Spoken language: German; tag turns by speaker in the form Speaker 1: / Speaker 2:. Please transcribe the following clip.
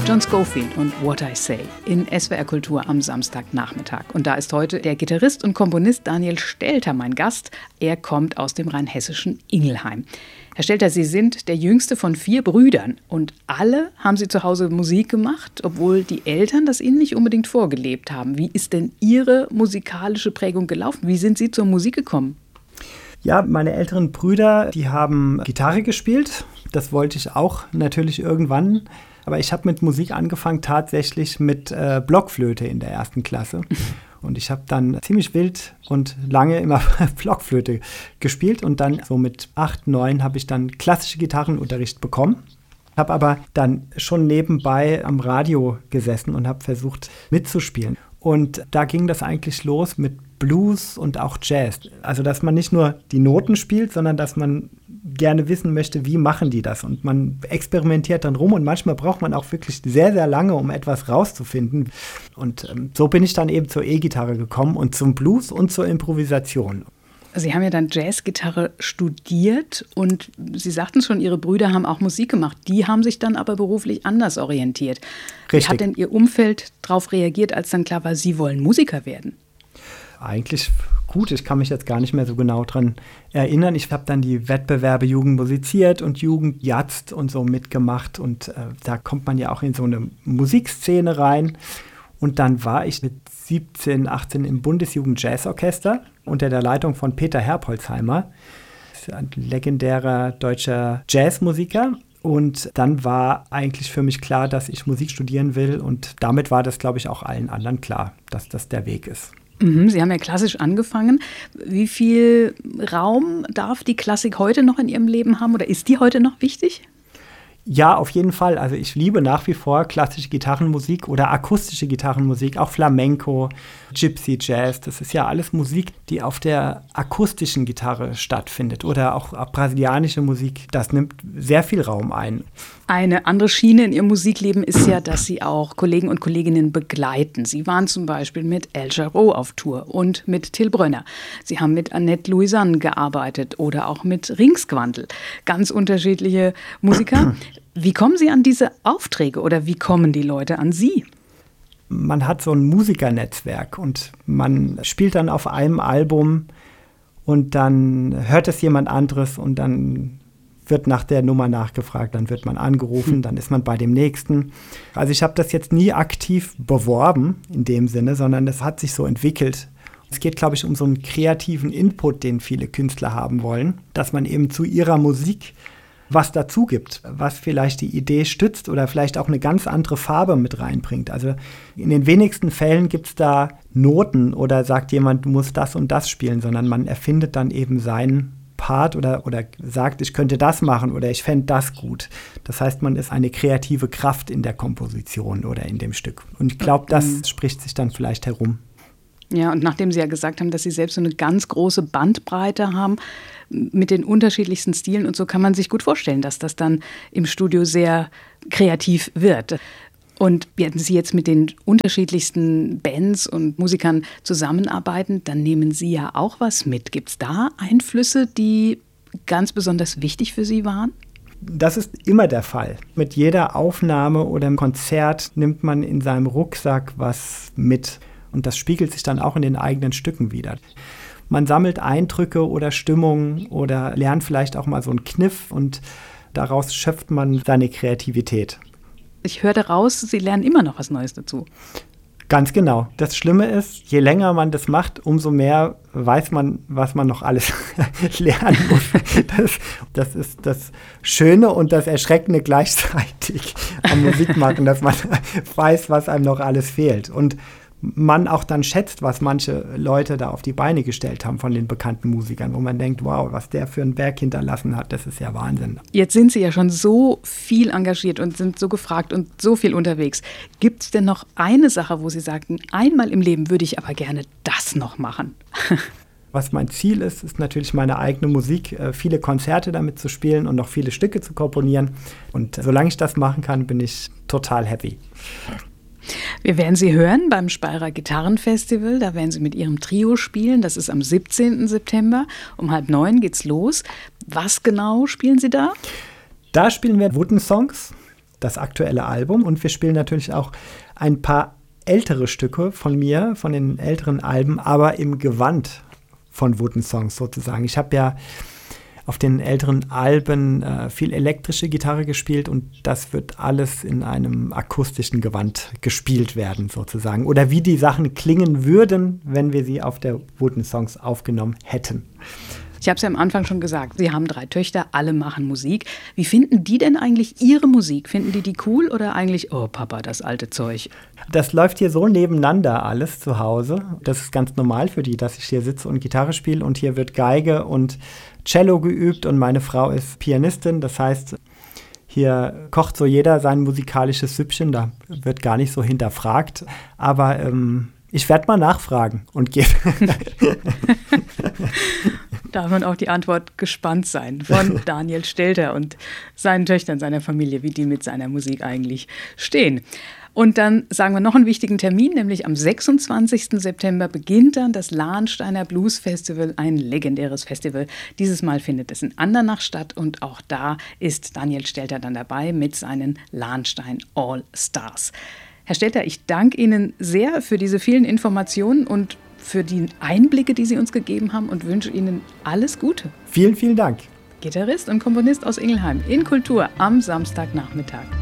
Speaker 1: John Scofield und What I Say in SWR Kultur am Samstagnachmittag. Und da ist heute der Gitarrist und Komponist Daniel Stelter mein Gast. Er kommt aus dem rheinhessischen Ingelheim. Herr Stelter, Sie sind der jüngste von 4 Brüdern und alle haben Sie zu Hause Musik gemacht, obwohl die Eltern das Ihnen nicht unbedingt vorgelebt haben. Wie ist denn Ihre musikalische Prägung gelaufen? Wie sind Sie zur Musik gekommen?
Speaker 2: Ja, meine älteren Brüder, die haben Gitarre gespielt. Das wollte ich auch natürlich irgendwann. Aber ich habe mit Musik angefangen tatsächlich mit Blockflöte in der 1. Klasse. Und ich habe dann ziemlich wild und lange immer Blockflöte gespielt. Und dann so mit 8, 9 habe ich dann klassische Gitarrenunterricht bekommen. Habe aber dann schon nebenbei am Radio gesessen und habe versucht mitzuspielen. Und da ging das eigentlich los mit Blues und auch Jazz. Also, dass man nicht nur die Noten spielt, sondern dass man gerne wissen möchte, wie machen die das? Und man experimentiert dann rum und manchmal braucht man auch wirklich sehr, sehr lange, um etwas rauszufinden. Und so bin ich dann eben zur E-Gitarre gekommen und zum Blues und zur Improvisation.
Speaker 1: Sie haben ja dann Jazzgitarre studiert und Sie sagten schon, Ihre Brüder haben auch Musik gemacht. Die haben sich dann aber beruflich anders orientiert.
Speaker 2: Richtig.
Speaker 1: Wie hat denn Ihr Umfeld darauf reagiert, als dann klar war, Sie wollen Musiker werden?
Speaker 2: Eigentlich gut, ich kann mich jetzt gar nicht mehr so genau dran erinnern. Ich habe dann die Wettbewerbe Jugend musiziert und Jugend jazzt und so mitgemacht. Und da kommt man ja auch in so eine Musikszene rein. Und dann war ich mit 17, 18 im Bundesjugend-Jazzorchester unter der Leitung von Peter Herpolzheimer. Das ist ein legendärer deutscher Jazzmusiker. Und dann war eigentlich für mich klar, dass ich Musik studieren will. Und damit war das, glaube ich, auch allen anderen klar, dass das der Weg ist.
Speaker 1: Sie haben ja klassisch angefangen. Wie viel Raum darf die Klassik heute noch in Ihrem Leben haben oder ist die heute noch wichtig?
Speaker 2: Ja, auf jeden Fall. Also ich liebe nach wie vor klassische Gitarrenmusik oder akustische Gitarrenmusik, auch Flamenco, Gypsy Jazz. Das ist ja alles Musik, die auf der akustischen Gitarre stattfindet. Oder auch brasilianische Musik, das nimmt sehr viel Raum ein.
Speaker 1: Eine andere Schiene in Ihrem Musikleben ist ja, dass Sie auch Kollegen und Kolleginnen begleiten. Sie waren zum Beispiel mit El Jarreau auf Tour und mit Till Brönner. Sie haben mit Annette Louisanne gearbeitet oder auch mit Ringsgwandl. Ganz unterschiedliche Musiker. Wie kommen Sie an diese Aufträge oder wie kommen die Leute an Sie?
Speaker 2: Man hat so ein Musikernetzwerk und man spielt dann auf einem Album und dann hört es jemand anderes und dann wird nach der Nummer nachgefragt, dann wird man angerufen, dann ist man bei dem Nächsten. Also ich habe das jetzt nie aktiv beworben in dem Sinne, sondern das hat sich so entwickelt. Es geht, glaube ich, um so einen kreativen Input, den viele Künstler haben wollen, dass man eben zu ihrer Musik was dazu gibt, was vielleicht die Idee stützt oder vielleicht auch eine ganz andere Farbe mit reinbringt. Also in den wenigsten Fällen gibt es da Noten oder sagt jemand, du musst das und das spielen, sondern man erfindet dann eben seinen Part oder sagt, ich könnte das machen oder ich fände das gut. Das heißt, man ist eine kreative Kraft in der Komposition oder in dem Stück. Und ich glaube, das spricht sich dann vielleicht herum.
Speaker 1: Ja, und nachdem Sie ja gesagt haben, dass Sie selbst so eine ganz große Bandbreite haben mit den unterschiedlichsten Stilen und so, kann man sich gut vorstellen, dass das dann im Studio sehr kreativ wird. Und wenn Sie jetzt mit den unterschiedlichsten Bands und Musikern zusammenarbeiten, dann nehmen Sie ja auch was mit. Gibt es da Einflüsse, die ganz besonders wichtig für Sie waren?
Speaker 2: Das ist immer der Fall. Mit jeder Aufnahme oder einem Konzert nimmt man in seinem Rucksack was mit. Und das spiegelt sich dann auch in den eigenen Stücken wieder. Man sammelt Eindrücke oder Stimmungen oder lernt vielleicht auch mal so einen Kniff und daraus schöpft man seine Kreativität.
Speaker 1: Ich hörte raus, Sie lernen immer noch was Neues dazu.
Speaker 2: Ganz genau. Das Schlimme ist, je länger man das macht, umso mehr weiß man, was man noch alles lernen muss. Das ist das Schöne und das Erschreckende gleichzeitig am Musikmachen, dass man weiß, was einem noch alles fehlt. Und man auch dann schätzt, was manche Leute da auf die Beine gestellt haben von den bekannten Musikern, wo man denkt, wow, was der für ein Werk hinterlassen hat, das ist ja Wahnsinn.
Speaker 1: Jetzt sind Sie ja schon so viel engagiert und sind so gefragt und so viel unterwegs. Gibt es denn noch eine Sache, wo Sie sagen, einmal im Leben würde ich aber gerne das noch machen?
Speaker 2: Was mein Ziel ist, ist natürlich meine eigene Musik, viele Konzerte damit zu spielen und noch viele Stücke zu komponieren. Und solange ich das machen kann, bin ich total happy.
Speaker 1: Wir werden Sie hören beim Speyerer Gitarrenfestival. Da werden Sie mit Ihrem Trio spielen. Das ist am 17. September. Um 8:30 geht's los. Was genau spielen Sie da?
Speaker 2: Da spielen wir Wooden Songs das aktuelle Album und wir spielen natürlich auch ein paar ältere Stücke von mir, von den älteren Alben, aber im Gewand von Wooden Songs sozusagen. Ich habe ja auf den älteren Alben viel elektrische Gitarre gespielt und das wird alles in einem akustischen Gewand gespielt werden sozusagen. Oder wie die Sachen klingen würden, wenn wir sie auf der Wooden Songs aufgenommen hätten.
Speaker 1: Ich habe es ja am Anfang schon gesagt, Sie haben 3 Töchter, alle machen Musik. Wie finden die denn eigentlich Ihre Musik? Finden die cool oder eigentlich, oh Papa, das alte Zeug?
Speaker 2: Das läuft hier so nebeneinander alles zu Hause. Das ist ganz normal für die, dass ich hier sitze und Gitarre spiele und hier wird Geige und Cello geübt und meine Frau ist Pianistin. Das heißt, hier kocht so jeder sein musikalisches Süppchen, da wird gar nicht so hinterfragt. Aber ich werde mal nachfragen und gebe.
Speaker 1: Darf man auf die Antwort gespannt sein von Daniel Stelter und seinen Töchtern, seiner Familie, wie die mit seiner Musik eigentlich stehen. Und dann sagen wir noch einen wichtigen Termin, nämlich am 26. September beginnt dann das Lahnsteiner Blues Festival, ein legendäres Festival. Dieses Mal findet es in Andernach statt und auch da ist Daniel Stelter dann dabei mit seinen Lahnstein All Stars. Herr Stelter, ich danke Ihnen sehr für diese vielen Informationen und für die Einblicke, die Sie uns gegeben haben und wünsche Ihnen alles Gute.
Speaker 2: Vielen, vielen Dank.
Speaker 1: Gitarrist und Komponist aus Ingelheim in Kultur am Samstagnachmittag.